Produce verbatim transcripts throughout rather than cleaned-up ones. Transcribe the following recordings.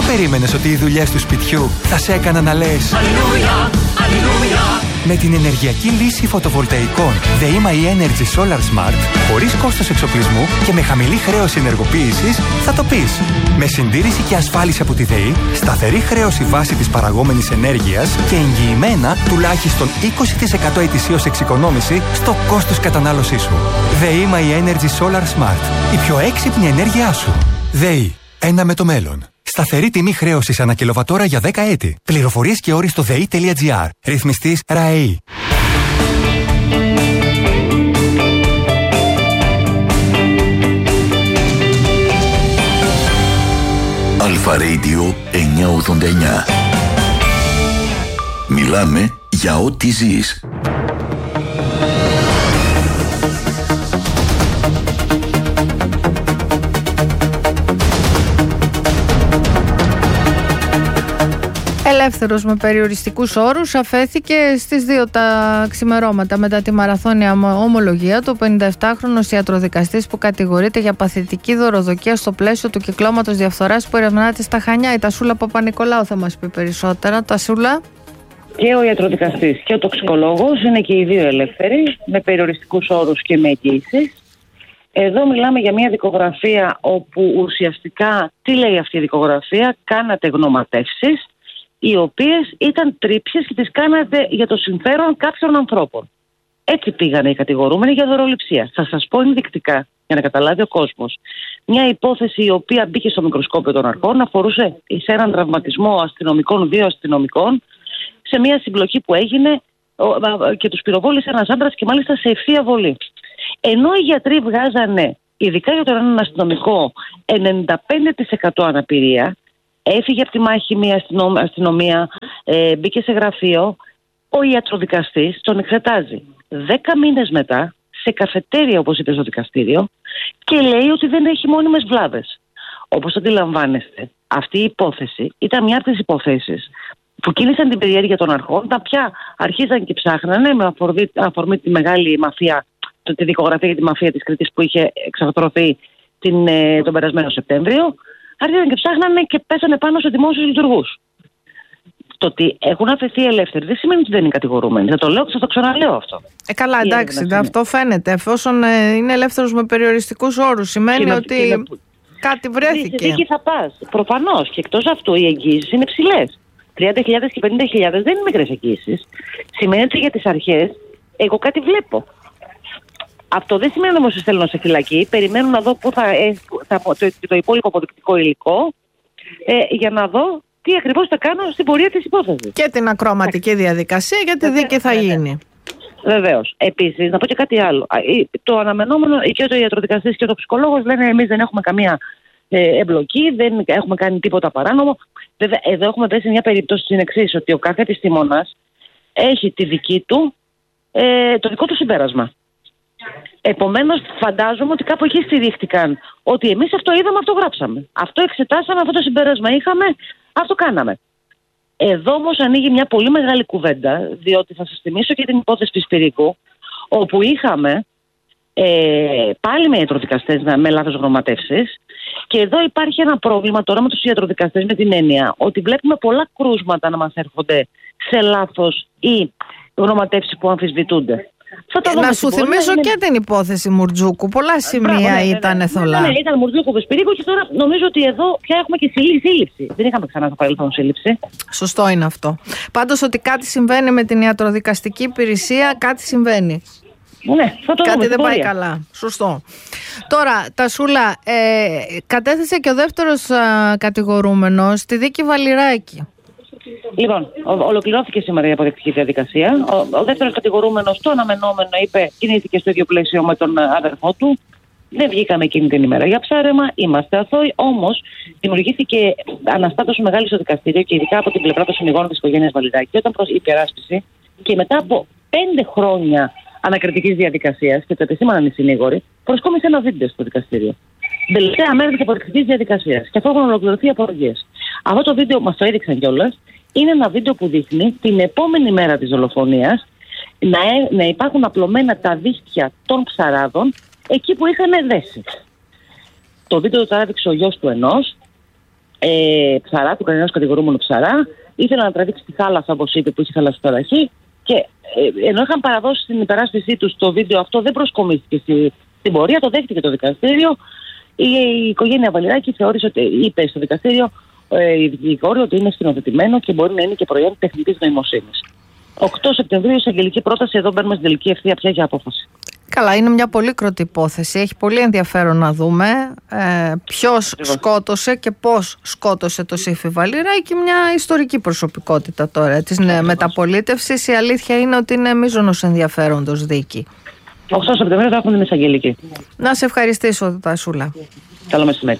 περίμενες ότι οι δουλειές του σπιτιού θα σε έκαναν να λες Αλληλούια, αλληλούια? Με την ενεργειακή λύση φωτοβολταϊκών ΔΕΗ Energy Solar Smart, χωρίς κόστος εξοπλισμού και με χαμηλή χρέωση ενεργοποίησης, θα το πεις. Με συντήρηση και ασφάλιση από τη ΔΕΗ, σταθερή χρέωση βάση της παραγόμενης ενέργειας και εγγυημένα τουλάχιστον είκοσι τοις εκατό ετησίως εξοικονόμηση στο κόστος κατανάλωσής σου. ΔΕΗ Energy Solar Smart. Η πιο έξυπνη ενέργειά σου. ΔΕΗ. Ένα με το μέλλον. Σταθερή τιμή χρέωσης ανά κιλοβατόρα για δέκα έτη. Πληροφορίες και όροι στο δε ι τελεία τζι άρ. Ρυθμιστής ΡΑΕΗ. Αλφα Radio εννιακόσια ογδόντα εννιά. Μιλάμε για ό,τι ζεις. Ελεύθερος με περιοριστικούς όρους αφέθηκε στις δύο τα ξημερώματα μετά τη μαραθώνια ομολογία του πενηνταεπτάχρονος ιατροδικαστής που κατηγορείται για παθητική δωροδοκία στο πλαίσιο του κυκλώματος διαφθοράς που ερευνάται στα Χανιά. Η Τασούλα Παπα-Νικολάου θα μας πει περισσότερα. Τασούλα. Και ο ιατροδικαστής και ο τοξικολόγος είναι και οι δύο ελεύθεροι, με περιοριστικούς όρους και με εγγύησεις. Εδώ μιλάμε για μια δικογραφία όπου ουσιαστικά, τι λέει αυτή η δικογραφία, κάνατε γνωματεύσεις οι οποίες ήταν τρίψεις και τις κάνατε για το συμφέρον κάποιων ανθρώπων. Έτσι πήγανε οι κατηγορούμενοι για δωροληψία. Θα σας πω ενδεικτικά, για να καταλάβει ο κόσμος. Μια υπόθεση η οποία μπήκε στο μικροσκόπιο των αρχών αφορούσε σε έναν τραυματισμό αστυνομικών, δύο αστυνομικών, σε μια συμπλοκή που έγινε και τους πυροβόλησε ένας άντρας και μάλιστα σε ευθεία βολή. Ενώ οι γιατροί βγάζανε, ειδικά για τον έναν αστυνομικό, ενενήντα πέντε τοις εκατό αναπηρία, έφυγε από τη μάχη μια αστυνομία, ε, μπήκε σε γραφείο, ο ιατροδικαστής τον εξετάζει δέκα μήνες μετά, σε καφετέρια όπως είπε στο δικαστήριο, και λέει ότι δεν έχει μόνιμες βλάβες. Όπως αντιλαμβάνεστε, αυτή η υπόθεση ήταν μια από τις υποθέσεις που κίνησαν την περιέργεια των αρχών, τα πια αρχίζαν και ψάχνανε με αφορμή, αφορμή τη μεγάλη μαφία, τη δικογραφία για τη μαφία της Κρήτης που είχε εξαρτρωθεί την, ε, τον περασμένο Σεπτέμβριο. Άρχισαν και ψάχνανε και πέσανε πάνω σε δημόσιους λειτουργούς. Το ότι έχουν αφαιθεί ελεύθεροι δεν σημαίνει ότι δεν είναι κατηγορούμενοι. Θα το λέω και θα το ξαναλέω αυτό. Ε, καλά, εντάξει, αυτό φαίνεται. Εφόσον ε, είναι ελεύθερος με περιοριστικούς όρους, σημαίνει και ότι και κάτι βρέθηκε. Σε δίκη θα πας. Προφανώς. Και εκτός αυτού οι εγγύησεις είναι ψηλές. τριάντα χιλιάδες και πενήντα χιλιάδες δεν είναι μικρές εγγύησεις. Σημαίνει ότι για τις αρχές εγώ κάτι βλέπω. Αυτό δεν σημαίνει όμως ότι στέλνω σε φυλακή. Περιμένω να δω πού θα, ε, θα, το, το υπόλοιπο αποδεικτικό υλικό ε, για να δω τι ακριβώς θα κάνω στην πορεία της υπόθεσης. Και την ακροματική διαδικασία για τη δίκη θα γίνει. Βεβαίως. Επίσης, να πω και κάτι άλλο. Το αναμενόμενο και ο ιατροδικαστής και ο ψυχολόγος λένε εμείς δεν έχουμε καμία ε, εμπλοκή, δεν έχουμε κάνει τίποτα παράνομο. Βέβαια, εδώ έχουμε πέσει μια περίπτωση στην εξής, ότι ο κάθε επιστήμονας έχει τη δική του, ε, το δικό του συμπέρασμα. Επομένως, φαντάζομαι ότι κάπου εκεί στηρίχτηκαν. Ότι εμείς αυτό είδαμε, αυτό γράψαμε. Αυτό εξετάσαμε, αυτό το συμπέρασμα είχαμε, αυτό κάναμε. Εδώ όμως ανοίγει μια πολύ μεγάλη κουβέντα, διότι θα σας θυμίσω και την υπόθεση του Σπυρίκου, όπου είχαμε ε, πάλι με ιατροδικαστές με λάθος γνωματεύσεις. Και εδώ υπάρχει ένα πρόβλημα τώρα με τους ιατροδικαστές με την έννοια ότι βλέπουμε πολλά κρούσματα να μας έρχονται σε λάθος ή γνωματεύσεις που αμφισβητούνται. Να σου θυμίσω είναι... και την υπόθεση Μουρτζούκου. Πολλά σημεία ναι, ήταν ναι, εθολά. Ναι, ναι, ήταν Μουρτζούκου Βεσπυρίκου και τώρα νομίζω ότι εδώ πια έχουμε και σύλληψη. Δεν είχαμε ξανά στο παρελθόν σύλληψη. Σωστό είναι αυτό. Πάντως ότι κάτι συμβαίνει με την ιατροδικαστική υπηρεσία, κάτι συμβαίνει. Ναι, θα το κάτι δούμε, δεν πάει καλά. Σωστό. Τώρα, Τασούλα, ε, κατέθεσε και ο δεύτερος α, κατηγορούμενος στη δίκη Βαλιράκη. Λοιπόν, ο, ολοκληρώθηκε σήμερα η αποδεικτική διαδικασία. Ο, ο δεύτερος κατηγορούμενος, το αναμενόμενο, είπε, κινήθηκε στο ίδιο πλαίσιο με τον αδερφό του. Δεν βγήκαμε εκείνη την ημέρα για ψάρεμα, είμαστε αθώοι. Όμως, δημιουργήθηκε αναστάτωση μεγάλη στο δικαστήριο και ειδικά από την πλευρά των συνηγόρων της οικογένειας Βαλιράκη, όταν προς υπεράσπιση και μετά από πέντε χρόνια ανακριτικής διαδικασίας, και το επισήμαναν οι συνήγοροι, προσκόμισε ένα βίντεο στο δικαστήριο. Τελευταία μέρα της αποδεικτικής διαδικασίας. Και αυτό έχουν ολοκληρωθεί οι απολογίες. Αυτό το βίντεο μας το έδειξαν κιόλας. Είναι ένα βίντεο που δείχνει την επόμενη μέρα της δολοφονίας να, ε, να υπάρχουν απλωμένα τα δίχτυα των ψαράδων εκεί που είχαν δέσει. Το βίντεο το τράβηξε ο γιος του ενός ε, ψαρά, του κανενός κατηγορούμενου ψαρά. Ήθελε να τραβήξει τη θάλασσα, όπως είπε, που είχε θαλασσοταραχή. Και ε, ενώ είχαν παραδώσει στην υπεράσπιση του το βίντεο αυτό, δεν προσκομίστηκε στη, στην πορεία, το δέχτηκε το δικαστήριο. Η, η οικογένεια Βαλιράκη θεώρησε ότι, είπε στο δικαστήριο, ε, η δικηγόρη, ότι είναι σκηνοθετημένο και μπορεί να είναι και προϊόν τεχνητής νοημοσύνης. οκτώ Σεπτεμβρίου, εισαγγελική πρόταση, εδώ μπαίνουμε στην τελική ευθεία πια για απόφαση. Καλά, είναι μια πολύ κροτή υπόθεση. Έχει πολύ ενδιαφέρον να δούμε ε, ποιος σκότωσε και πώς σκότωσε το Σύφη Βαλιράκη, μια ιστορική προσωπικότητα τώρα της μεταπολίτευσης. Η αλήθεια είναι ότι είναι μείζωνος ενδιαφέροντος δίκη. οκτώ Σεπτεμβρίου θα έχουμε την εισαγγελική. Να σε ευχαριστήσω, Τασούλα. Καλό μεσημέρι.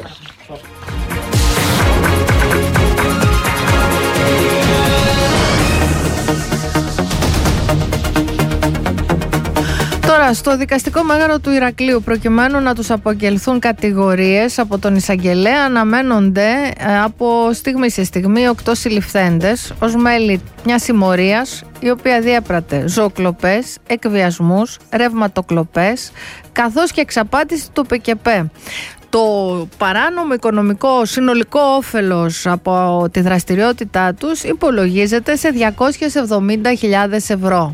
Τώρα, στο δικαστικό μέγαρο του Ηρακλείου, προκειμένου να τους απαγγελθούν κατηγορίες από τον εισαγγελέα, αναμένονται από στιγμή σε στιγμή οκτώ συλληφθέντες ως μέλη μιας συμμορίας η οποία διέπρατε ζωοκλοπές, εκβιασμούς, ρευματοκλοπές καθώς και εξαπάτηση του ΠΚΠ. Το παράνομο οικονομικό συνολικό όφελος από τη δραστηριότητά τους υπολογίζεται σε διακόσιες εβδομήντα χιλιάδες ευρώ.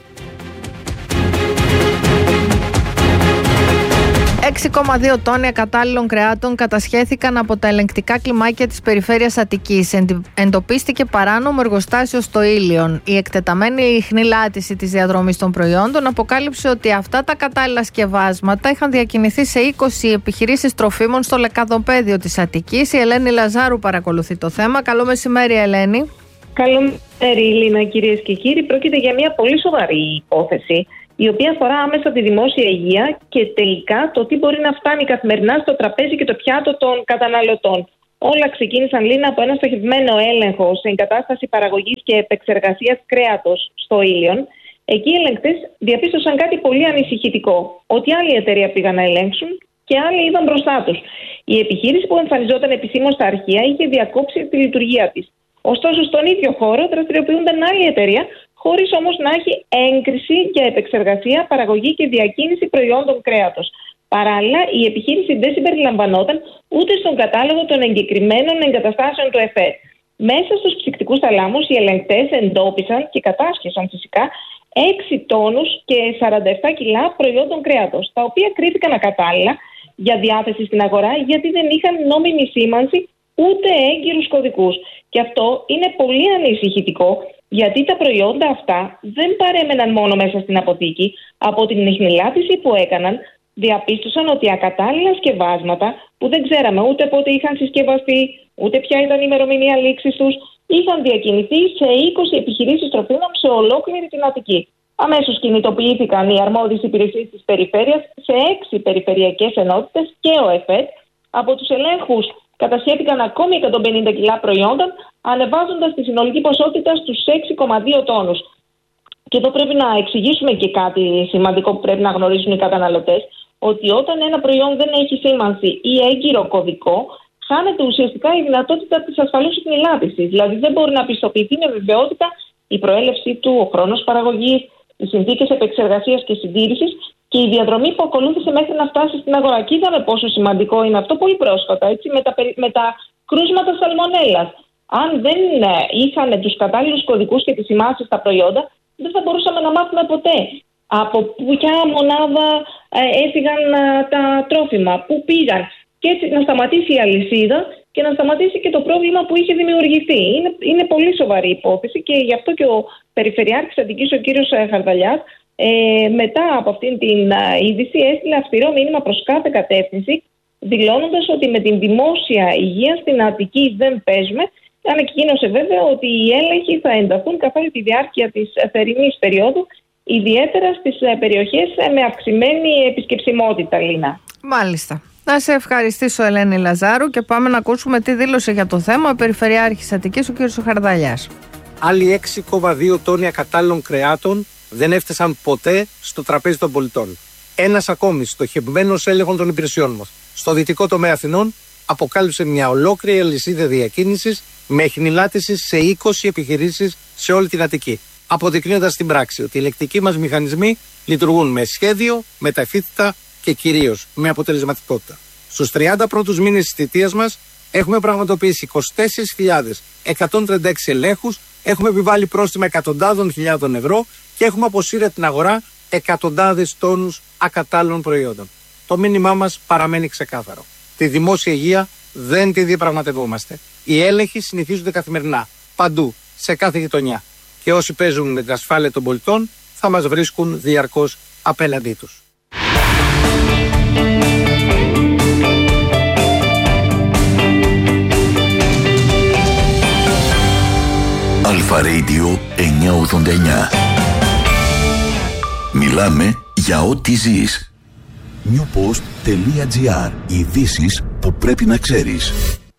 έξι κόμμα δύο τόνοι ακατάλληλων κρεάτων κατασχέθηκαν από τα ελεγκτικά κλιμάκια της περιφέρειας Αττικής. Εντοπίστηκε παράνομο εργοστάσιο στο Ήλιον. Η εκτεταμένη ιχνή λάτηση της διαδρομής των προϊόντων αποκάλυψε ότι αυτά τα κατάλληλα σκευάσματα είχαν διακινηθεί σε είκοσι επιχειρήσεις τροφίμων στο λεκαδοπέδιο της Αττικής. Η Ελένη Λαζάρου παρακολουθεί το θέμα. Καλό μεσημέρι, Ελένη. Καλό μεσημέρι, Λίνα, κυρίες και κύριοι. Πρόκειται για μια πολύ σοβαρή υπόθεση, η οποία αφορά άμεσα τη δημόσια υγεία και τελικά το τι μπορεί να φτάνει καθημερινά στο τραπέζι και το πιάτο των καταναλωτών. Όλα ξεκίνησαν, Λίνα, από ένα στοχευμένο έλεγχο σε εγκατάσταση παραγωγής και επεξεργασίας κρέατος στο Ήλιον. Εκεί οι ελεγκτές διαπίστωσαν κάτι πολύ ανησυχητικό, ότι άλλη εταιρεία πήγαν να ελέγξουν και άλλοι είδαν μπροστά τους. Η επιχείρηση που εμφανιζόταν επισήμως στα αρχεία είχε διακόψει τη λειτουργία της. Ωστόσο, στον ίδιο χώρο δραστηριοποιούνταν άλλη εταιρεία, χωρίς όμως να έχει έγκριση για επεξεργασία, παραγωγή και διακίνηση προϊόντων κρέατος. Παράλληλα, η επιχείρηση δεν συμπεριλαμβανόταν ούτε στον κατάλογο των εγκεκριμένων εγκαταστάσεων του ΕΦΕΤ. Μέσα στους ψυκτικούς θαλάμους, οι ελεγκτές εντόπισαν και κατάσχεσαν φυσικά έξι τόνους και σαράντα επτά κιλά προϊόντων κρέατος, τα οποία κρίθηκαν ακατάλληλα για διάθεση στην αγορά, γιατί δεν είχαν νόμιμη σήμανση ούτε έγκυρους κωδικούς. Και αυτό είναι πολύ ανησυχητικό, γιατί τα προϊόντα αυτά δεν παρέμεναν μόνο μέσα στην αποθήκη. Από την ιχνηλάτηση που έκαναν, διαπίστωσαν ότι ακατάλληλα σκευάσματα, που δεν ξέραμε ούτε πότε είχαν συσκευαστεί, ούτε ποια ήταν η ημερομηνία λήξης τους, είχαν διακινηθεί σε είκοσι επιχειρήσεις τροφίμων σε ολόκληρη την Αττική. Αμέσως κινητοποιήθηκαν οι αρμόδιες υπηρεσίες της περιφέρειας σε έξι περιφερειακές ενότητες και ο ΕΦΕΤ. Από τους ελέγχους κατασχέθηκαν ακόμη εκατόν πενήντα κιλά προϊόντων, ανεβάζοντας τη συνολική ποσότητα στους έξι κόμμα δύο τόνους. Και εδώ πρέπει να εξηγήσουμε και κάτι σημαντικό που πρέπει να γνωρίζουν οι καταναλωτές, ότι όταν ένα προϊόν δεν έχει σήμανση ή έγκυρο κωδικό, χάνεται ουσιαστικά η δυνατότητα της ασφαλούς ιχνηλάτησης. Δηλαδή δεν μπορεί να πιστοποιηθεί με βεβαιότητα η προέλευσή του, ο χρόνος παραγωγής, οι συνθήκες επεξεργασίας και συντήρησης και η διαδρομή που ακολούθησε μέχρι να φτάσει στην αγορά. Και είδαμε πόσο σημαντικό είναι αυτό πολύ πρόσφατα, έτσι, με, τα, με τα κρούσματα σαλμονέλας. Αν δεν είχαν τους κατάλληλους κωδικούς και τις σημάσεις στα προϊόντα, δεν θα μπορούσαμε να μάθουμε ποτέ από ποια μονάδα ε, έφυγαν ε, τα τρόφιμα, πού πήγαν. Και έτσι να σταματήσει η αλυσίδα και να σταματήσει και το πρόβλημα που είχε δημιουργηθεί. Είναι, είναι πολύ σοβαρή υπόθεση και γι' αυτό και ο Περιφερειάρχης Αττικής, ο κύριος Χαρδαλιάς, ε, μετά από αυτήν την ε, είδηση έστειλε αυστηρό μήνυμα προς κάθε κατεύθυνση, δηλώνοντας ότι με την δημόσια υγεία στην Αττική δεν παίζουμε. Ανακοίνωσε βέβαια ότι οι έλεγχοι θα ενταθούν καθ' όλη τη διάρκεια της θερινής περίοδου, ιδιαίτερα στις περιοχές με αυξημένη επισκεψιμότητα, Λίνα. Μάλιστα. Να σε ευχαριστήσω, Ελένη Λαζάρου, και πάμε να ακούσουμε τι δήλωσε για το θέμα ο Περιφερειάρχης Αττικής, ο κ. Χαρδαλιάς. Άλλοι έξι κόμμα δύο τόνοι ακατάλληλων κρεάτων δεν έφτασαν ποτέ στο τραπέζι των πολιτών. Ένας ακόμη στοχευμένος έλεγχων των υπηρεσιών μας στο δυτικό τομέα Αθηνών αποκάλυψε μια ολόκληρη αλυσίδα διακίνησης με εχνηλάτηση σε είκοσι επιχειρήσεις σε όλη την Αττική, αποδεικνύοντας στην πράξη ότι οι ελεκτικοί μας μηχανισμοί λειτουργούν με σχέδιο, με ταχύτητα και κυρίως με αποτελεσματικότητα. Στους τριάντα πρώτους μήνες της θητείας μας Έχουμε πραγματοποιήσει είκοσι τέσσερις χιλιάδες εκατόν τριάντα έξι ελέγχους, έχουμε επιβάλει πρόστιμα εκατοντάδων χιλιάδων ευρώ και έχουμε αποσύρει από την αγορά εκατοντάδες τόνους ακατάλληλων προϊόντων. Το μήνυμά μας παραμένει ξεκάθαρο. Τη δημόσια υγεία δεν τη διαπραγματευόμαστε. Οι έλεγχοι συνηθίζονται καθημερινά, παντού, σε κάθε γειτονιά. Και όσοι παίζουν με την ασφάλεια των πολιτών θα μας βρίσκουν διαρκώς απέναντί τους. Αλφα Radio εννιακόσια ογδόντα εννιά. Μιλάμε για ό,τι ζεις. newpost.gr. Ειδήσεις που πρέπει να ξέρεις.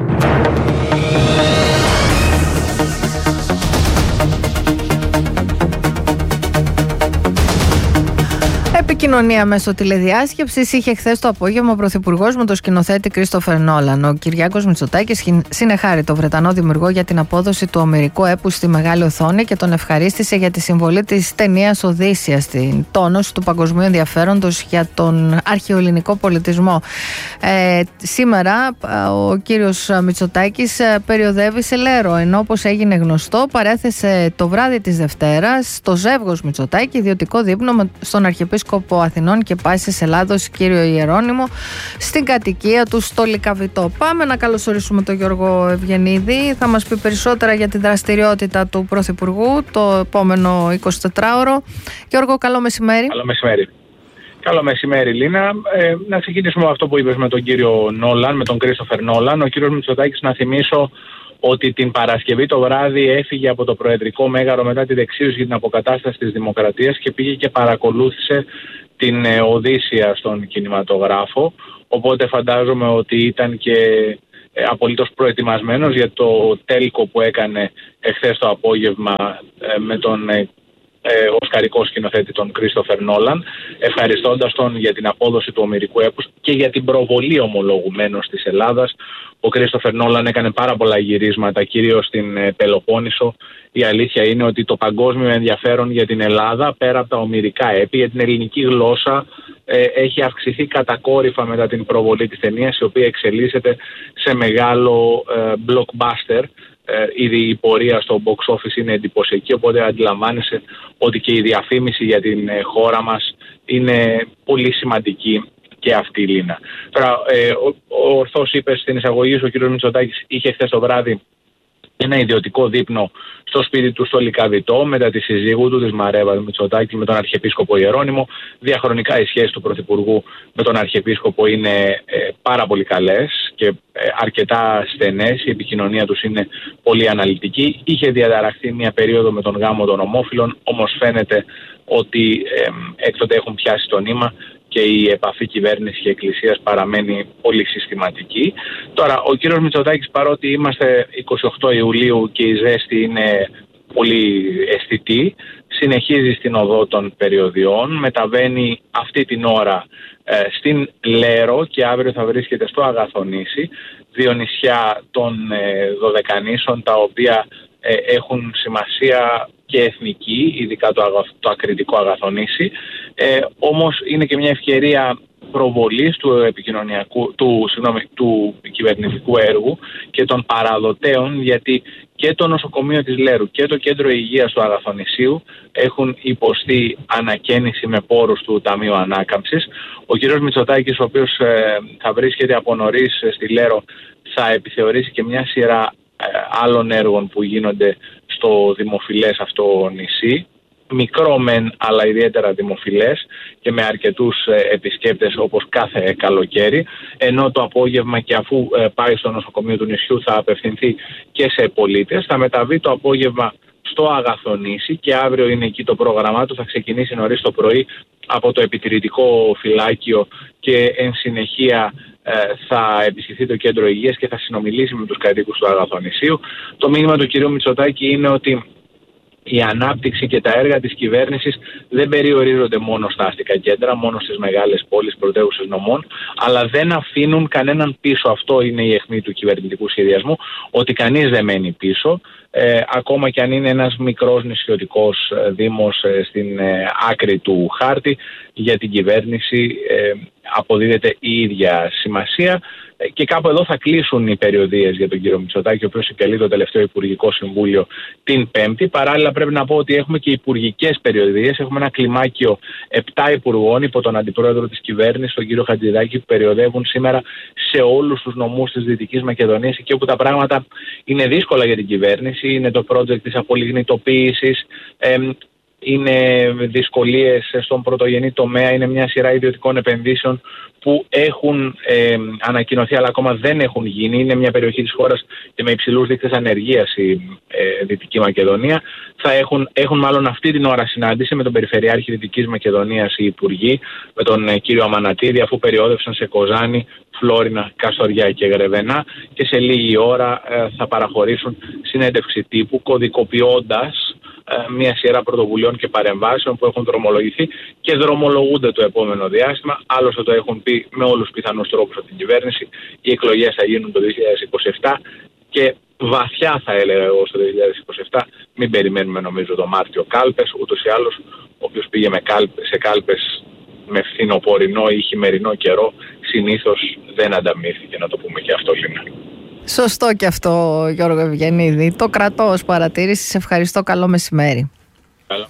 Επικοινωνία μέσω τηλεδιάσκεψης είχε χθες το απόγευμα ο Πρωθυπουργός με τον σκηνοθέτη Κρίστοφερ Νόλαν. Ο Κυριάκος Μητσοτάκης συνεχάρη τον Βρετανό δημιουργό για την απόδοση του ομηρικού έπους στη μεγάλη οθόνη και τον ευχαρίστησε για τη συμβολή της ταινίας Οδύσσεια στην τόνωση του παγκοσμίου ενδιαφέροντος για τον αρχαιοελληνικό πολιτισμό. Ε, σήμερα ο κύριος Μητσοτάκης περιοδεύει σε Λέρο, ενώ όπως έγινε γνωστό παρέθεσε το βράδυ της Δευτέρας το ζεύγος Μητσοτάκη ιδιωτικό δείπνο στον Αρχιεπίσκοπο Αθηνών και Πάσης Ελλάδος κύριο Ιερώνυμο στην κατοικία του στο Λυκαβητό. Πάμε να καλωσορίσουμε τον Γιώργο Ευγενίδη. Θα μας πει περισσότερα για τη δραστηριότητα του Πρωθυπουργού το επόμενο εικοσιτετράωρο. Γιώργο, καλό μεσημέρι. Καλό μεσημέρι. Καλό μεσημέρι, Λίνα. Ε, να ξεκινήσουμε με αυτό που είπες με τον κύριο Νόλαν, με τον Κρίστοφερ Νόλαν. Ο κύριος Μητσοτάκης, να θυμίσω ότι την Παρασκευή το βράδυ έφυγε από το Προεδρικό Μέγαρο μετά τη δεξίωση για την αποκατάσταση της Δημοκρατίας και πήγε και παρακολούθησε την ε, Οδύσσεια στον κινηματογράφο. Οπότε φαντάζομαι ότι ήταν και ε, απολύτως προετοιμασμένος για το τέλικο που έκανε εχθές το απόγευμα ε, με τον ε, ε, οσκαρικό σκηνοθέτη τον Κρίστοφερ Νόλαν, ευχαριστώντας τον για την απόδοση του ομηρικού έπους και για την προβολή ομολογουμένως της Ελλάδας. Ο Κρίστοφερ Νόλαν έκανε πάρα πολλά γυρίσματα, κυρίως στην ε, Πελοπόννησο. Η αλήθεια είναι ότι το παγκόσμιο ενδιαφέρον για την Ελλάδα, πέρα από τα ομηρικά έπη, για την ελληνική γλώσσα, ε, έχει αυξηθεί κατακόρυφα μετά την προβολή της ταινίας, η οποία εξελίσσεται σε μεγάλο ε, blockbuster. Ε, ήδη η πορεία στο box office είναι εντυπωσιακή, οπότε αντιλαμβάνεσαι ότι και η διαφήμιση για την ε, χώρα μας είναι πολύ σημαντική και αυτή η Λίνα. Τώρα, ε, ο, ο ορθώς είπε στην εισαγωγή σου, ο κ. Μητσοτάκης είχε χθες το βράδυ ένα ιδιωτικό δείπνο στο σπίτι του στο Λυκαβητό μετά τη συζύγου του, της Μαρέβα Μητσοτάκη, με τον Αρχιεπίσκοπο Ιερώνυμο. Διαχρονικά οι σχέσεις του Πρωθυπουργού με τον Αρχιεπίσκοπο είναι ε, πάρα πολύ καλές και ε, αρκετά στενές. Η επικοινωνία τους είναι πολύ αναλυτική. Είχε διαταραχθεί μια περίοδο με τον γάμο των ομόφυλων, όμως φαίνεται ότι ε, έκτοτε έχουν πιάσει το νήμα και η επαφή κυβέρνηση και εκκλησίας παραμένει πολύ συστηματική. Τώρα, ο κύριος Μητσοτάκης, παρότι είμαστε εικοστή ογδόη Ιουλίου και η ζέστη είναι πολύ αισθητή, συνεχίζει στην οδό των περιοδιών, μεταβαίνει αυτή την ώρα ε, στην Λέρο και αύριο θα βρίσκεται στο Αγαθονήσι, δύο νησιά των ε, Δωδεκανήσων, τα οποία ε, έχουν σημασία και εθνική, ειδικά το, αγα, το ακριτικό Αγαθονήσι. Ε, όμως είναι και μια ευκαιρία προβολής του επικοινωνιακού, του, συγγνώμη, του κυβερνητικού έργου και των παραδοτέων, γιατί και το νοσοκομείο της Λέρου και το κέντρο υγείας του Αγαθονησίου έχουν υποστεί ανακαίνιση με πόρους του Ταμείου Ανάκαμψης. Ο κ. Μητσοτάκης, ο οποίος ε, θα βρίσκεται από νωρίς στη Λέρο, θα επιθεωρήσει και μια σειρά ε, άλλων έργων που γίνονται στο δημοφιλές αυτό νησί. Μικρό μεν, αλλά ιδιαίτερα δημοφιλές και με αρκετούς ε, επισκέπτες όπως κάθε καλοκαίρι, ενώ το απόγευμα, και αφού ε, πάει στο νοσοκομείο του νησιού, θα απευθυνθεί και σε πολίτες. Θα μεταβεί το απόγευμα στο Αγαθονήσι και αύριο είναι εκεί το πρόγραμμά του. Θα ξεκινήσει νωρίς το πρωί από το επιτηρητικό φυλάκιο και εν συνεχεία ε, θα επισκεφθεί το κέντρο υγείας και θα συνομιλήσει με τους κατοίκους του Αγαθονησίου. Το μήνυμα του κ. Μητσοτάκη είναι ότι η ανάπτυξη και τα έργα της κυβέρνησης δεν περιορίζονται μόνο στα αστικά κέντρα, μόνο στις μεγάλες πόλεις, πρωτεύουσες νομών, αλλά δεν αφήνουν κανέναν πίσω. Αυτό είναι η αιχμή του κυβερνητικού σχεδιασμού, ότι κανείς δεν μένει πίσω, ε, ακόμα και αν είναι ένας μικρός νησιωτικός ε, δήμος ε, στην ε, άκρη του χάρτη. Για την κυβέρνηση ε, αποδίδεται η ίδια σημασία. Και κάπου εδώ θα κλείσουν οι περιοδίες για τον κύριο Μητσοτάκη, ο οποίος επικαλεί το τελευταίο Υπουργικό Συμβούλιο την Πέμπτη. Παράλληλα, πρέπει να πω ότι έχουμε και υπουργικές περιοδίες. Έχουμε ένα κλιμάκιο επτά υπουργών υπό τον αντιπρόεδρο της κυβέρνησης, τον κύριο Χατζηδάκη, που περιοδεύουν σήμερα σε όλους τους νομούς της Δυτικής Μακεδονίας, εκεί όπου τα πράγματα είναι δύσκολα για την κυβέρνηση. Είναι το project της απολιγνητοποίησης. Ε, Είναι δυσκολίες στον πρωτογενή τομέα, είναι μια σειρά ιδιωτικών επενδύσεων που έχουν ε, ανακοινωθεί αλλά ακόμα δεν έχουν γίνει. Είναι μια περιοχή της χώρας και με υψηλούς δείκτες ανεργίας η ε, Δυτική Μακεδονία. Θα έχουν, έχουν μάλλον αυτή την ώρα συνάντηση με τον Περιφερειάρχη Δυτικής Μακεδονίας οι υπουργοί, με τον ε, κύριο Αμανατίδη, αφού περιόδευσαν σε Κοζάνη, Φλόρινα, Καστοριά και Γρεβενά, και σε λίγη ώρα ε, θα παραχωρήσουν συνέντευξη τύπου κωδικοποιώντας μια σειρά πρωτοβουλειών και παρεμβάσεων που έχουν δρομολογηθεί και δρομολογούνται το επόμενο διάστημα. Άλλωστε το έχουν πει με όλους τους πιθανούς τρόπους από την κυβέρνηση. Οι εκλογές θα γίνουν το δύο χιλιάδες είκοσι επτά και βαθιά θα έλεγα εγώ στο δύο χιλιάδες είκοσι επτά. Μην περιμένουμε νομίζω το Μάρτιο κάλπες. Ούτως ή άλλως όποιος πήγε με κάλπες, σε κάλπες με φθινοπορεινό ή χειμερινό καιρό συνήθως δεν ανταμείφθηκε, να το πούμε και αυτό, Λίνα. Σωστό και αυτό, Γιώργο Ευγενίδη. Το κρατώ ως παρατήρηση. Σε ευχαριστώ. Καλό μεσημέρι. Καλό.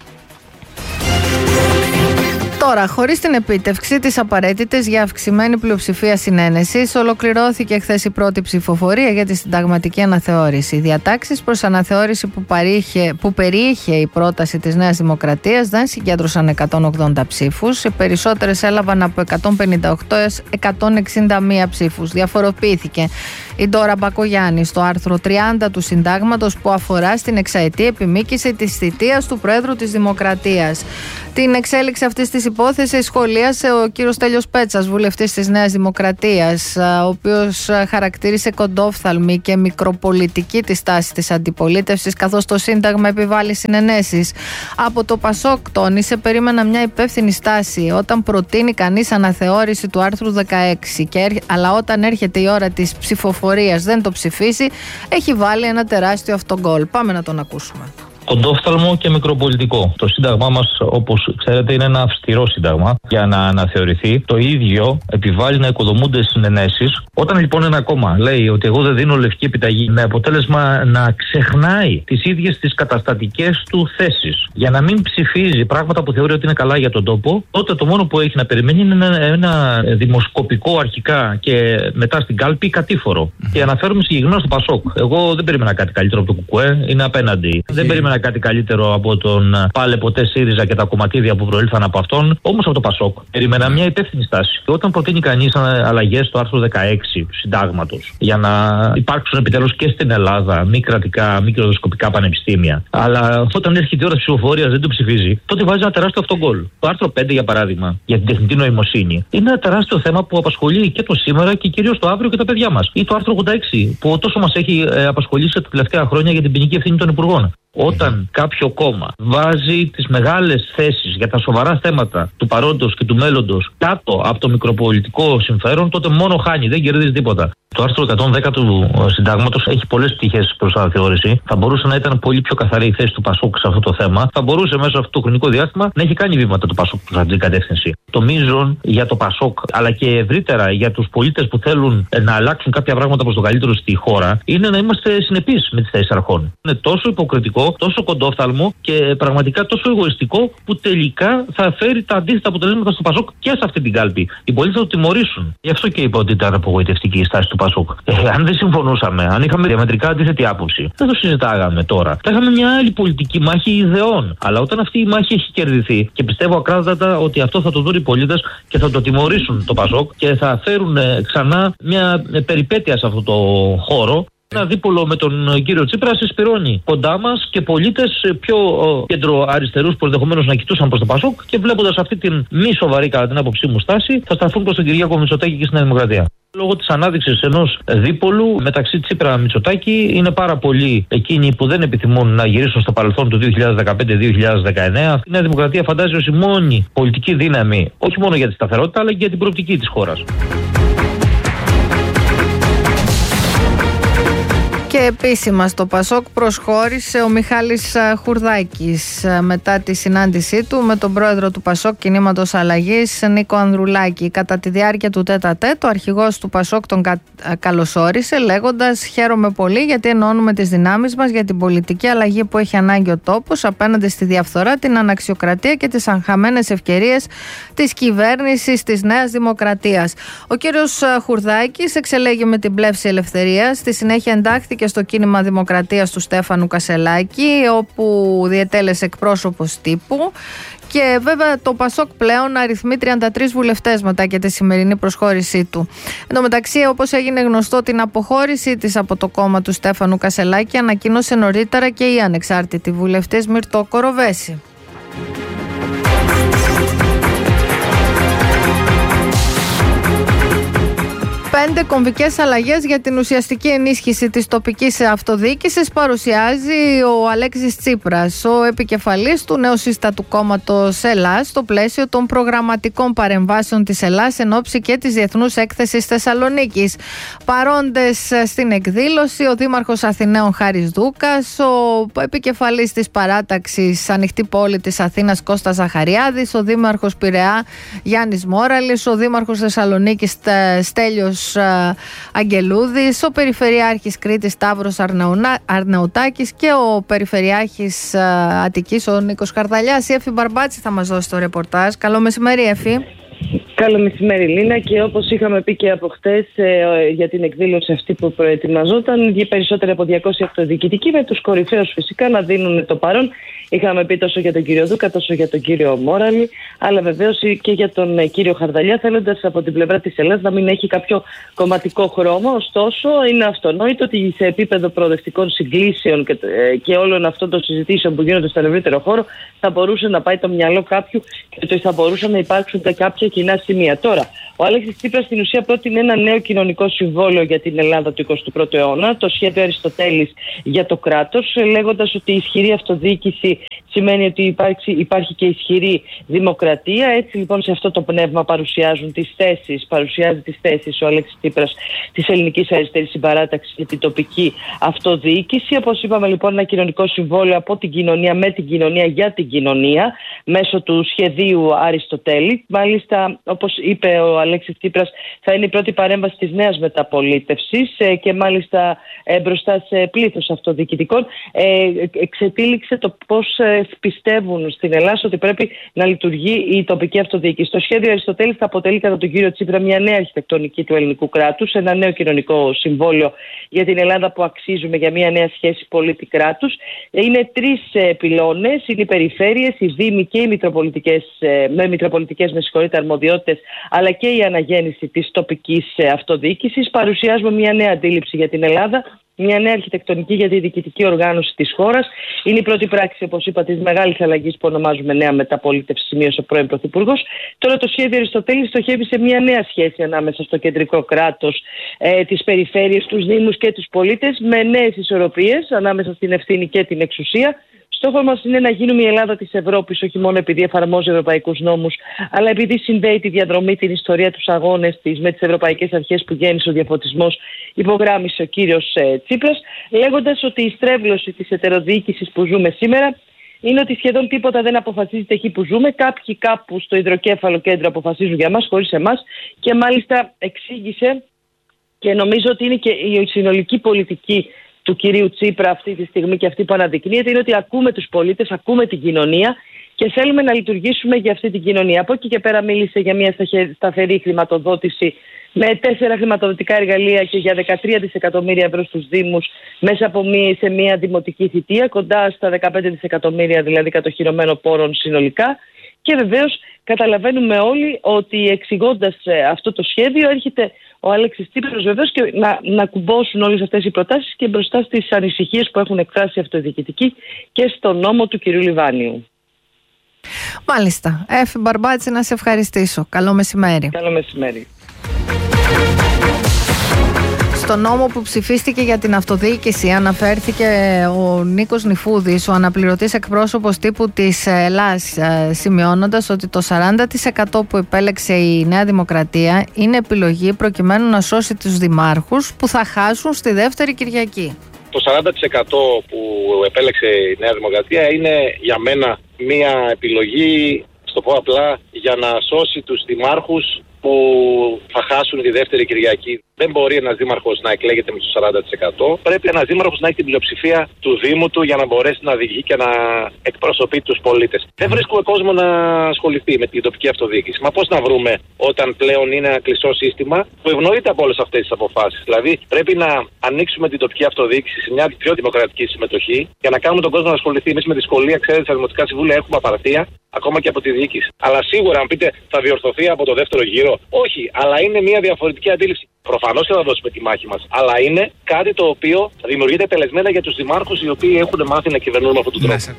Τώρα, χωρίς την επίτευξη της απαραίτητης για αυξημένη πλειοψηφία συνένεσης, ολοκληρώθηκε χθες η πρώτη ψηφοφορία για τη συνταγματική αναθεώρηση. Οι διατάξεις προς αναθεώρηση που, παρήχε, που περιείχε η πρόταση της Νέας Δημοκρατίας δεν συγκέντρωσαν εκατόν ογδόντα ψήφους. Οι περισσότερες έλαβαν από εκατόν πενήντα οκτώ έως εκατόν εξήντα μία ψήφους. Διαφοροποιήθηκε η Ντόρα Μπακογιάννη στο άρθρο τριάντα του Συντάγματος, που αφορά στην εξαετή επιμήκυση της θητείας του Προέδρου της Δημοκρατίας. Την εξέλιξη αυτής της υπόθεσης σχολίασε ο κύριος Στέλιος Πέτσας, βουλευτής της Νέας Δημοκρατίας, ο οποίος χαρακτήρισε κοντόφθαλμη και μικροπολιτική τη στάση της αντιπολίτευσης, καθώς το Σύνταγμα επιβάλλει συνενέσεις. Από το Πασόκ, τόνισε, περίμενα μια υπεύθυνη στάση όταν προτείνει κανείς αναθεώρηση του άρθρου δεκαέξι, και, αλλά όταν έρχεται η ώρα της ψηφοφορίας δεν το ψηφίσει, έχει βάλει ένα τεράστιο αυτογκόλ. Πάμε να τον ακούσουμε. Κοντόφθαλμο και μικροπολιτικό. Το Σύνταγμά μας, όπως ξέρετε, είναι ένα αυστηρό Σύνταγμα για να αναθεωρηθεί. Το ίδιο επιβάλλει να οικοδομούνται συνενέσεις. Όταν λοιπόν ένα κόμμα λέει ότι εγώ δεν δίνω λευκή επιταγή, με αποτέλεσμα να ξεχνάει τις ίδιες τις καταστατικές του θέσεις, για να μην ψηφίζει πράγματα που θεωρεί ότι είναι καλά για τον τόπο, τότε το μόνο που έχει να περιμένει είναι ένα, ένα δημοσκοπικό αρχικά και μετά στην κάλπη κατήφορο. Mm-hmm. Και αναφέρομαι συγκεκριμένα στο Πασόκ. Εγώ δεν περίμενα κάτι καλύτερο από το Κουκουέ, είναι απέναντι. Mm-hmm. Δεν περίμενα κάτι καλύτερο από τον πάλε ποτέ ΣΥΡΙΖΑ και τα κομματίδια που προήλθαν από αυτόν, όμως από το Πασόκ. Περίμενα μια υπεύθυνη στάση. Και όταν προτείνει κανείς αλλαγές στο άρθρο δεκαέξι του Συντάγματος, για να υπάρξουν επιτέλους και στην Ελλάδα μη κρατικά, μη κερδοσκοπικά πανεπιστήμια, αλλά όταν έρχεται η ώρα της ψηφοφορίας δεν το ψηφίζει, τότε βάζει ένα τεράστιο αυτογκόλ. Το άρθρο πέντε, για παράδειγμα, για την τεχνητή νοημοσύνη, είναι ένα τεράστιο θέμα που απασχολεί και το σήμερα και κυρίως το αύριο και τα παιδιά μας. Ή το άρθρο ογδόντα έξι, που τόσο μας έχει απασχολήσει τα τελευταία χρόνια για την ποινική ευθύνη των υπουργών. Όταν κάποιο κόμμα βάζει τις μεγάλες θέσεις για τα σοβαρά θέματα του παρόντος και του μέλλοντος κάτω από το μικροπολιτικό συμφέρον, τότε μόνο χάνει, δεν κερδίζει τίποτα. Το άρθρο εκατόν δέκα του Συντάγματος έχει πολλές πτυχές προς αναθεώρηση. Θα μπορούσε να ήταν πολύ πιο καθαρή η θέση του Πασόκ σε αυτό το θέμα. Θα μπορούσε μέσα σε αυτό το χρονικό διάστημα να έχει κάνει βήματα του Πασόκ προς αυτή την κατεύθυνση. Το μείζον για το Πασόκ, αλλά και ευρύτερα για τους πολίτες που θέλουν να αλλάξουν κάποια πράγματα προς το καλύτερο στη χώρα, είναι να είμαστε συνεπείς με τις θέσεις αρχών. Είναι τόσο υποκριτικό, τόσο κοντόφθαλμο και πραγματικά τόσο εγωιστικό, που τελικά θα φέρει τα αντίθετα αποτελέσματα στο Πασόκ και σε αυτή την κάλπη. Οι πολίτες θα το τιμωρήσουν. Γι' αυτό και είπα ότι ήταν απογοητευτική η στάση του Πασόκ. Ε, αν δεν συμφωνούσαμε, αν είχαμε διαμετρικά αντίθετη άποψη, δεν το συζητάγαμε τώρα. Θα είχαμε μια άλλη πολιτική μάχη ιδεών. Αλλά όταν αυτή η μάχη έχει κερδιθεί, και πιστεύω ακράδαντα ότι αυτό θα το δουν οι πολίτες και θα το τιμωρήσουν το Πασόκ και θα φέρουν ε, ξανά μια ε, περιπέτεια σε αυτό το χώρο. Ένα δίπολο με τον κύριο Τσίπρα συσπηρώνει κοντά μας και πολίτες πιο κεντροαριστερούς που ενδεχομένως να κοιτούσαν προς το Πασόκ, και βλέποντας αυτή την μη σοβαρή, κατά την άποψή μου, στάση, θα σταθούν προς τον Κυριάκο Μητσοτάκη και στη Νέα Δημοκρατία. Λόγω της ανάδειξης ενός δίπολου μεταξύ Τσίπρα-Μητσοτάκη, είναι πάρα πολλοί εκείνοι που δεν επιθυμούν να γυρίσουν στο παρελθόν του δύο χιλιάδες δεκαπέντε δύο χιλιάδες δεκαεννέα. Η Νέα Δημοκρατία φαντάζει ως η μόνη πολιτική δύναμη, όχι μόνο για τη σταθερότητα, αλλά και για την προοπτική της χώρας. Και επίσημα στο Πασόκ προσχώρησε ο Μιχάλης Χουρδάκης μετά τη συνάντησή του με τον πρόεδρο του Πασόκ Κινήματος Αλλαγής Νίκο Ανδρουλάκη. Κατά τη διάρκεια του τέτα-τέτ, ο αρχηγός του Πασόκ τον κα... καλωσόρισε λέγοντας «Χαίρομαι πολύ γιατί ενώνουμε τις δυνάμεις μας για την πολιτική αλλαγή που έχει ανάγκη ο τόπος απέναντι στη διαφθορά, την αναξιοκρατία και τις αγχαμένες ευκαιρίες της κυβέρνησης της Νέας Δημοκρατίας». Ο κύριος Χουρδάκης εξελέγει με την πλεύση ελευθερίας. Στη συνέχεια εντάχθηκε και στο κίνημα Δημοκρατίας του Στέφανου Κασελάκη, όπου διετέλεσε εκπρόσωπος τύπου. Και βέβαια το Πασόκ πλέον αριθμεί τριάντα τρεις βουλευτές μετά και τη σημερινή προσχώρησή του. Εν τω μεταξύ, όπως έγινε γνωστό, την αποχώρησή της από το κόμμα του Στέφανου Κασελάκη ανακοίνωσε νωρίτερα και η ανεξάρτητη βουλευτής Μυρτώ Κοροβέση. Πέντε κομβικές αλλαγές για την ουσιαστική ενίσχυση της τοπικής αυτοδιοίκησης παρουσιάζει ο Αλέξης Τσίπρας, ο επικεφαλής του νεοσύστατου κόμματος Ελλάς, στο πλαίσιο των προγραμματικών παρεμβάσεων της Ελλάς εν ώψη και της Διεθνούς Έκθεσης Θεσσαλονίκης. Παρόντες στην εκδήλωση ο Δήμαρχος Αθηναίων Χάρης Δούκας, ο επικεφαλής της παράταξης Ανοιχτή Πόλη της Αθήνας Κώστας Ζαχαριάδης, ο Δήμαρχος Πειραιά Γιάννης Μόραλης, ο Δήμαρχος Θεσσαλονίκης Στέλιος Αγγελούδης, ο Περιφερειάρχης Κρήτης Σταύρος Αρναουτάκης και ο Περιφερειάρχης Αττικής ο Νίκος Χαρδαλιάς. Η Εφη Μπαρμπάτση θα μας δώσει το ρεπορτάζ. Καλό μεσημέρι, Εφη. Καλό μεσημέρι, Λίνα, και όπως είχαμε πει και από χτες ε, για την εκδήλωση αυτή που προετοιμαζόταν, για περισσότεροι από διακόσιοι αυτοδιοικητικοί, με τους κορυφαίους φυσικά να δίνουν το παρόν. Είχαμε πει τόσο για τον κύριο Δούκα, τόσο για τον κύριο Μόραλη, αλλά βεβαίως και για τον ε, κύριο Χαρδαλιά, θέλοντας από την πλευρά της Ελλάδας να μην έχει κάποιο κομματικό χρώμα. Ωστόσο, είναι αυτονόητο ότι σε επίπεδο προοδευτικών συγκλήσεων και, ε, και όλων αυτών των συζητήσεων που γίνονται στον ευρύτερο χώρο, θα μπορούσε να πάει το μυαλό κάποιου και ότι θα μπορούσαν να υπάρξουν κάποια κοινά σημεία. Τώρα, ο Αλέξης Τσίπρας στην ουσία πρότεινε ένα νέο κοινωνικό συμβόλαιο για την Ελλάδα του εικοστού πρώτου αιώνα, το σχέδιο Αριστοτέλης για το κράτος, λέγοντας ότι η ισχυρή αυτοδιοίκηση σημαίνει ότι υπάρχει, υπάρχει και ισχυρή δημοκρατία. Έτσι λοιπόν σε αυτό το πνεύμα παρουσιάζουν τις θέσεις, παρουσιάζει τις θέσεις ο Αλέξης Τσίπρας της Ελληνικής Αριστερής Συμπαράταξης για την τοπική αυτοδιοίκηση. Όπως είπαμε λοιπόν, ένα κοινωνικό συμβόλαιο από την κοινωνία με την κοινωνία για την κοινωνία μέσω του σχεδίου Αριστοτέλη. Μάλιστα, όπως είπε ο Αλέξης Τσίπρας, θα είναι η πρώτη παρέμβαση της νέας μεταπολίτευσης και μάλιστα μπροστά σε πλήθος αυτοδιοικητικών εξετήληξε το πώς πιστεύουν στην Ελλάδα ότι πρέπει να λειτουργεί η τοπική αυτοδιοίκηση. Το σχέδιο Αριστοτέλης θα αποτελεί κατά τον κύριο Τσίπρα μια νέα αρχιτεκτονική του ελληνικού κράτους, ένα νέο κοινωνικό συμβόλαιο για την Ελλάδα που αξίζουμε για μια νέα σχέση πολίτη-κράτους. Είναι τρεις πυλώνες, είναι οι περιφέρειες, οι δήμοι και οι μητροπολιτικές, με μητροπολιτικές με συγχωρείτε αρμοδιότητες, αλλά και η αναγέννηση της τοπικής αυτοδιοίκησης. Παρουσιάζουμε μια νέα αντίληψη για την Ελλάδα, μια νέα αρχιτεκτονική για τη διοικητική οργάνωση της χώρας. Είναι η πρώτη πράξη, όπως είπα, της μεγάλης αλλαγής που ονομάζουμε νέα μεταπολίτευση, σημείωσε ο πρώην Πρωθυπουργός. Τώρα το σχέδιο Αριστοτέλη στοχεύει σε μια νέα σχέση ανάμεσα στο κεντρικό κράτος, ε, τις περιφέρειες, τους δήμους και τους πολίτες, με νέες ισορροπίες ανάμεσα στην ευθύνη και την εξουσία. Στόχος μας είναι να γίνουμε η Ελλάδα της Ευρώπης, όχι μόνο επειδή εφαρμόζει ευρωπαϊκούς νόμους, αλλά επειδή συνδέει τη διαδρομή, την ιστορία, τους αγώνες της με τις ευρωπαϊκές αρχές που γέννησε ο διαφωτισμός, υπογράμμισε ο κύριος ε, Τσίπρας, λέγοντας ότι η στρέβλωση της ετεροδιοίκησης που ζούμε σήμερα είναι ότι σχεδόν τίποτα δεν αποφασίζεται εκεί που ζούμε. Κάποιοι κάπου στο υδροκέφαλο κέντρο αποφασίζουν για μας, χωρίς εμάς, και μάλιστα εξήγησε, και νομίζω ότι είναι και η συνολική πολιτική του κυρίου Τσίπρα αυτή τη στιγμή και αυτή που αναδεικνύεται, είναι ότι ακούμε τους πολίτες, ακούμε την κοινωνία και θέλουμε να λειτουργήσουμε για αυτή την κοινωνία. Από εκεί και πέρα μίλησε για μια σταθερή χρηματοδότηση με τέσσερα χρηματοδοτικά εργαλεία και για δεκατρία δισεκατομμύρια ευρώ στους Δήμους μέσα από μία, σε μια δημοτική θητεία, κοντά στα δεκαπέντε δισεκατομμύρια δηλαδή κατοχυρωμένων πόρων συνολικά. Και βεβαίως καταλαβαίνουμε όλοι ότι εξηγώντας αυτό το σχέδιο έρχεται ο Αλέξης Τσίπρας βεβαίως και να, να κουμπώσουν όλες αυτές οι προτάσεις και μπροστά στις ανησυχίες που έχουν εκφράσει οι αυτοδιοικητικοί και στον νόμο του κυρίου Λιβάνιου. Μάλιστα. Εφη Μπαρμπάτση, να σε ευχαριστήσω. Καλό μεσημέρι. Καλό μεσημέρι. Στο νόμο που ψηφίστηκε για την αυτοδιοίκηση αναφέρθηκε ο Νίκος Νιφούδης, ο αναπληρωτής εκπρόσωπος τύπου της Ελλάς, σημειώνοντας ότι το σαράντα τοις εκατό που επέλεξε η Νέα Δημοκρατία είναι επιλογή προκειμένου να σώσει τους δημάρχους που θα χάσουν στη δεύτερη Κυριακή. Το σαράντα τοις εκατό που επέλεξε η Νέα Δημοκρατία είναι για μένα μια επιλογή, στο πω απλά, για να σώσει τους δημάρχους που θα χάσουν τη δεύτερη Κυριακή. Δεν μπορεί ένας δήμαρχος να εκλέγεται με το σαράντα τοις εκατό. Πρέπει ένας δήμαρχος να έχει την πλειοψηφία του Δήμου του για να μπορέσει να οδηγεί και να εκπροσωπεί τους πολίτες. Δεν βρίσκουμε κόσμο να ασχοληθεί με την τοπική αυτοδιοίκηση. Μα πώς να βρούμε όταν πλέον είναι ένα κλειστό σύστημα που ευνοείται από όλες αυτές τις αποφάσεις. Δηλαδή πρέπει να ανοίξουμε την τοπική αυτοδιοίκηση σε μια πιο δημοκρατική συμμετοχή για να κάνουμε τον κόσμο να ασχοληθεί. Εμείς με δυσκολία, ξέρετε, στα δημοτικά συμβούλια έχουμε απαρτία, ακόμα και από τη διοίκηση. Αλλά σίγουρα, αν πείτε, θα διορθωθεί από το δεύτερο γύρο. Όχι, αλλά είναι μια διαφορετική αντίληψη. Προφανώς και θα δώσουμε τη μάχη μας. Αλλά είναι κάτι το οποίο δημιουργείται τελεσμένα για τους δημάρχους οι οποίοι έχουν μάθει να κυβερνούν με αυτόν τον τρόπο.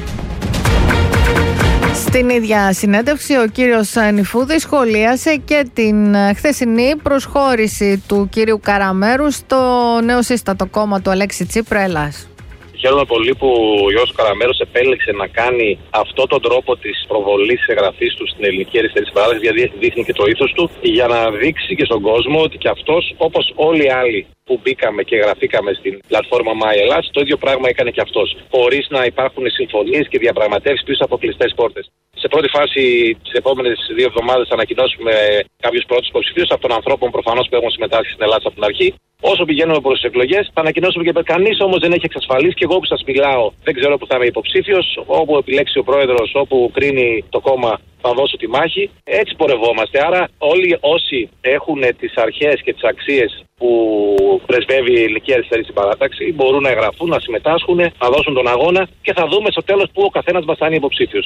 Στην ίδια συνέντευξη ο κύριος Νιφούδης σχολίασε και την χθεσινή προσχώρηση του κύριου Καραμέρου στο νεοσύστατο κόμμα του Αλέξη Τσίπρα Ελλάς. Χαίρομαι πολύ που ο Γιώργος Καραμέρος επέλεξε να κάνει αυτόν τον τρόπο της προβολής της εγγραφής του στην Ελληνική Αριστερή Συμπαράταξη, γιατί δείχνει και το ήθος του, για να δείξει και στον κόσμο ότι και αυτός, όπως όλοι οι άλλοι που μπήκαμε και εγγραφήκαμε στην πλατφόρμα My Ελλάς, το ίδιο πράγμα έκανε και αυτός. Χωρίς να υπάρχουν συμφωνίες και διαπραγματεύσεις πίσω από κλειστές πόρτες. Σε πρώτη φάση, τις επόμενες δύο εβδομάδες, θα ανακοινώσουμε κάποιους πρώτους υποψηφίους από των ανθρώπων προφανώς που έχουν συμμετάσχει στην Ελλάδα από την αρχή. Όσο πηγαίνουμε προς τις εκλογές, θα ανακοινώσουμε και κανείς όμως δεν έχει εξασφαλίσει. Και εγώ που σας μιλάω, δεν ξέρω που θα είμαι υποψήφιος. Όπου επιλέξει ο πρόεδρος, όπου κρίνει το κόμμα, θα δώσω τη μάχη. Έτσι πορευόμαστε. Άρα, όλοι όσοι έχουν τις αρχές και τις αξίες που πρεσβεύει η Ελληνική Αριστερή Συμπαράταξη μπορούν να εγγραφούν, να συμμετάσχουν, να δώσουν τον αγώνα και θα δούμε στο τέλος που ο καθένας μας θα είναι υποψήφιος.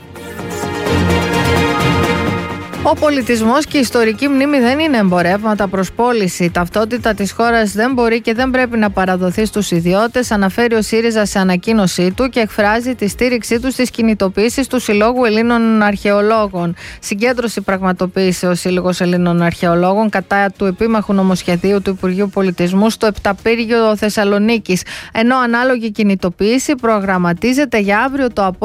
Ο πολιτισμός και η ιστορική μνήμη δεν είναι εμπορεύματα προς πώληση. Η ταυτότητα της χώρας δεν μπορεί και δεν πρέπει να παραδοθεί στους ιδιώτες, αναφέρει ο ΣΥΡΙΖΑ σε ανακοίνωσή του και εκφράζει τη στήριξή του στις κινητοποιήσεις του Συλλόγου Ελλήνων Αρχαιολόγων. Συγκέντρωση πραγματοποίησε ο Σύλλογος Ελλήνων Αρχαιολόγων κατά του επίμαχου νομοσχεδίου του Υπουργείου Πολιτισμού στο Επταπύργιο Θεσσαλονίκης. Ενώ ανάλογη κινητοποίηση προγραμματίζεται για αύριο το απόγευμα